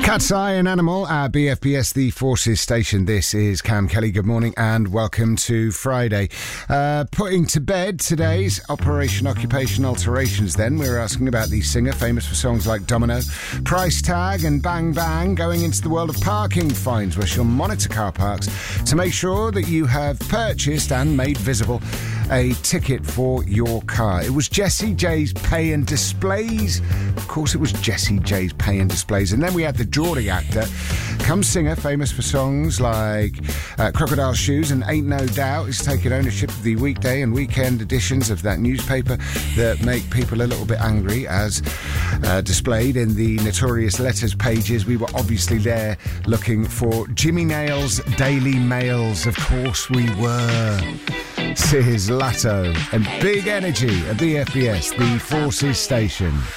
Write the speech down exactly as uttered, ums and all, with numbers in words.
Cat's Eye, an animal at B F B S, the Forces Station. This is Cam Kelly. Good morning and welcome to Friday. Uh, putting to bed today's Operation Occupation Alterations then. We're asking about the singer famous for songs like Domino, Price Tag and Bang Bang, going into the world of parking fines, where she'll monitor car parks to make sure that you have purchased and made visible a ticket for your car. It was Jessie J's Pay and Displays. Of course it was Jessie J's Pay and Displays. And then we had the Geordie actor, come singer famous for songs like uh, Crocodile Shoes and Ain't No Doubt, is taking ownership of the weekday and weekend editions of that newspaper that make people a little bit angry, as uh, displayed in the notorious letters pages. We were obviously there looking for Jimmy Nail's Daily Mails. Of course we were. This is Latto and Big Energy at B F B S, the Forces Station.